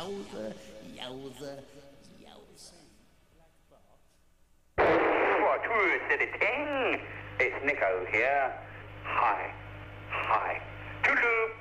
Yowza, yowza, yowza. What, who is it? It's Nico here. Hi.